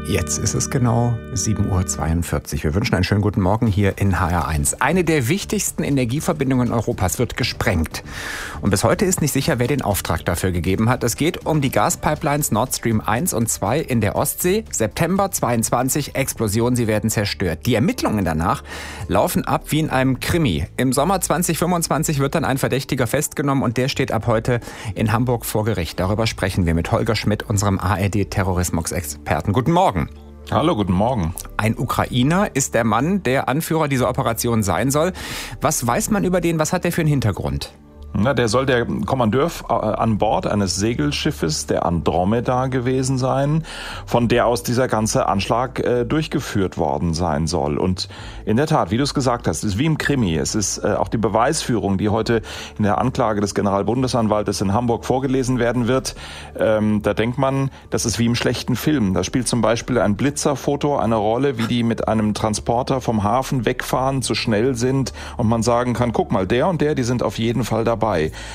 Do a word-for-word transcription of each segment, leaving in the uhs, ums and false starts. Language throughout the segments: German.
Jetzt ist es genau sieben Uhr zweiundvierzig. Wir wünschen einen schönen guten Morgen hier in H R eins. Eine der wichtigsten Energieverbindungen Europas wird gesprengt. Und bis heute ist nicht sicher, wer den Auftrag dafür gegeben hat. Es geht um die Gaspipelines Nord Stream eins und zwei in der Ostsee. September zweiundzwanzig, Explosion, sie werden zerstört. Die Ermittlungen danach laufen ab wie in einem Krimi. Im Sommer zweitausendfünfundzwanzig wird dann ein Verdächtiger festgenommen und der steht ab heute in Hamburg vor Gericht. Darüber sprechen wir mit Holger Schmidt, unserem A R D-Terrorismus-Experten. Guten Morgen. Hallo, guten Morgen. Ein Ukrainer ist der Mann, der Anführer dieser Operation sein soll. Was weiß man über den? Was hat der für einen Hintergrund? Na, der soll der Kommandeur an Bord eines Segelschiffes, der Andromeda, gewesen sein, von der aus dieser ganze Anschlag äh, durchgeführt worden sein soll. Und in der Tat, wie du es gesagt hast, ist wie im Krimi. Es ist äh, auch die Beweisführung, die heute in der Anklage des Generalbundesanwaltes in Hamburg vorgelesen werden wird. Ähm, da denkt man, das ist wie im schlechten Film. Da spielt zum Beispiel ein Blitzerfoto eine Rolle, wie die mit einem Transporter vom Hafen wegfahren, zu schnell sind und man sagen kann, guck mal, der und der, die sind auf jeden Fall dabei.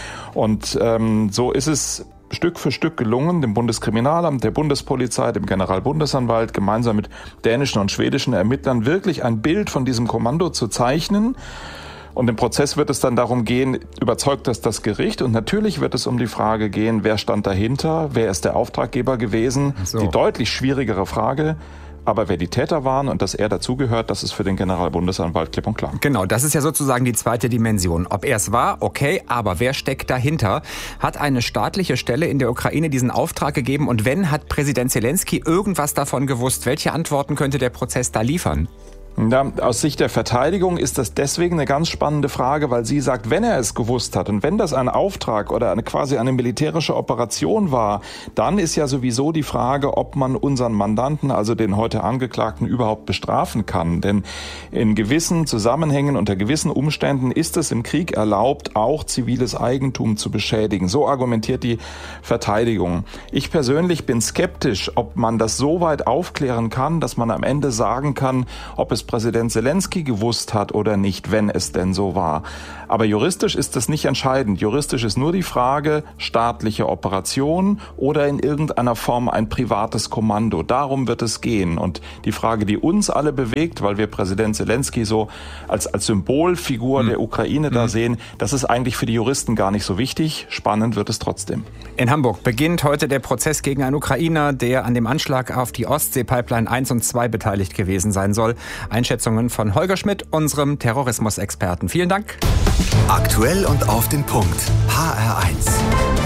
Und ähm, so ist es Stück für Stück gelungen, dem Bundeskriminalamt, der Bundespolizei, dem Generalbundesanwalt gemeinsam mit dänischen und schwedischen Ermittlern wirklich ein Bild von diesem Kommando zu zeichnen. Und im Prozess wird es dann darum gehen, überzeugt das das Gericht? Und natürlich wird es um die Frage gehen, wer stand dahinter, wer ist der Auftraggeber gewesen? So. Die deutlich schwierigere Frage. Aber wer die Täter waren und dass er dazugehört, das ist für den Generalbundesanwalt klipp und klar. Genau, das ist ja sozusagen die zweite Dimension. Ob er es war, okay, aber wer steckt dahinter? Hat eine staatliche Stelle in der Ukraine diesen Auftrag gegeben? Und wenn, hat Präsident Zelensky irgendwas davon gewusst? Welche Antworten könnte der Prozess da liefern? Ja, aus Sicht der Verteidigung ist das deswegen eine ganz spannende Frage, weil sie sagt, wenn er es gewusst hat und wenn das ein Auftrag oder eine quasi eine militärische Operation war, dann ist ja sowieso die Frage, ob man unseren Mandanten, also den heute Angeklagten, überhaupt bestrafen kann. Denn in gewissen Zusammenhängen, unter gewissen Umständen ist es im Krieg erlaubt, auch ziviles Eigentum zu beschädigen. So argumentiert die Verteidigung. Ich persönlich bin skeptisch, ob man das so weit aufklären kann, dass man am Ende sagen kann, ob es Präsident Zelensky gewusst hat oder nicht, wenn es denn so war. Aber juristisch ist das nicht entscheidend. Juristisch ist nur die Frage, staatliche Operation oder in irgendeiner Form ein privates Kommando. Darum wird es gehen. Und die Frage, die uns alle bewegt, weil wir Präsident Zelensky so als, als Symbolfigur mhm. der Ukraine da mhm. sehen, das ist eigentlich für die Juristen gar nicht so wichtig. Spannend wird es trotzdem. In Hamburg beginnt heute der Prozess gegen einen Ukrainer, der an dem Anschlag auf die Ostsee-Pipeline eins und zwei beteiligt gewesen sein soll. Einschätzungen von Holger Schmidt, unserem Terrorismusexperten. Vielen Dank. Aktuell und auf den Punkt. H R eins.